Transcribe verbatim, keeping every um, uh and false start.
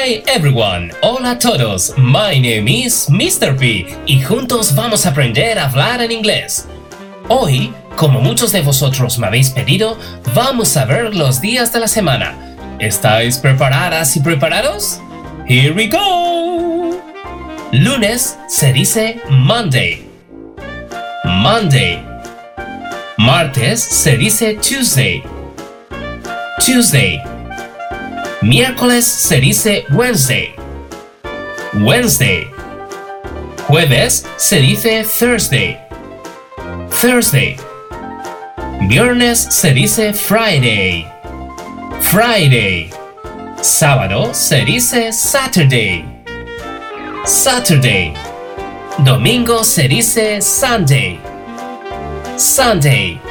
Hi everyone, hola a todos, my name is mister P y juntos vamos a aprender a hablar en inglés. Hoy, como muchos de vosotros me habéis pedido, vamos a ver los días de la semana. ¿Estáis preparadas y preparados? Here we go! Lunes se dice Monday. Monday. Martes se dice Tuesday. Tuesday. Miércoles se dice Wednesday. Wednesday. Jueves se dice Thursday. Thursday. Viernes se dice Friday. Friday. Sábado se dice Saturday. Saturday. Domingo se dice Sunday. Sunday.